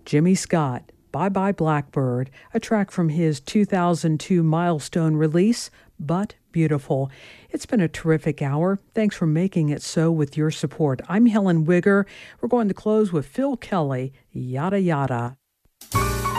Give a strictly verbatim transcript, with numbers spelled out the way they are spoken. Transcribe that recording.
Jimmy Scott, Bye Bye Blackbird, a track from his two thousand two milestone release, But Beautiful. It's been a terrific hour. Thanks for making it so with your support. I'm Helen Wigger. We're going to close with Phil Kelly, Yada Yada.